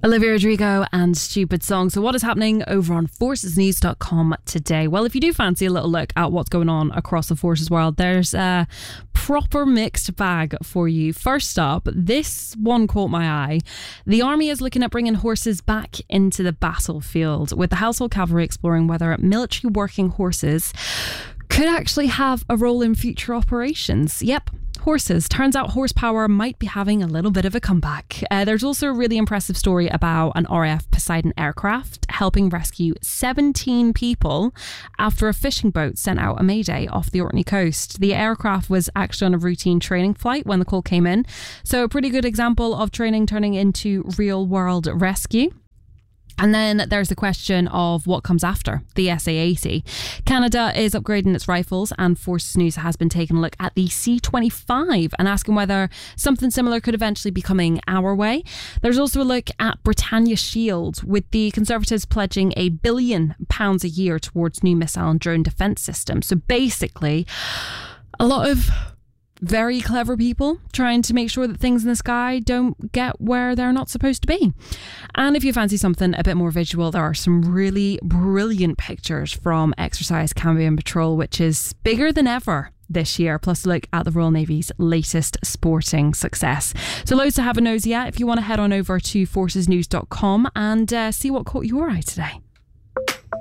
Olivia Rodrigo and Stupid Song. So what is happening over on forcesnews.com today? Well, if you do fancy a little look at what's going on across the forces world, there's a proper mixed bag for you. First up, this one caught my eye. The army is looking at bringing horses back into the battlefield, with the Household Cavalry exploring whether military working horses could actually have a role in future operations. Yep. Horses. Turns out horsepower might be having a little bit of a comeback. There's also a really impressive story about an RAF Poseidon aircraft helping rescue 17 people after a fishing boat sent out a mayday off the Orkney coast. The aircraft was actually on a routine training flight when the call came in. So a pretty good example of training turning into real world rescue. And then there's the question of what comes after the SA-80. Canada is upgrading its rifles, and Forces News has been taking a look at the C-25 and asking whether something similar could eventually be coming our way. There's also a look at Britannia Shield, with the Conservatives pledging £1 billion a year towards new missile and drone defence systems. So basically, a lot of very clever people trying to make sure that things in the sky don't get where they're not supposed to be. And if you fancy something a bit more visual, there are some really brilliant pictures from Exercise Cambion Patrol, which is bigger than ever this year, plus a look at the Royal Navy's latest sporting success. So loads to have a nosy at if you want to head on over to forcesnews.com and see what caught your eye today.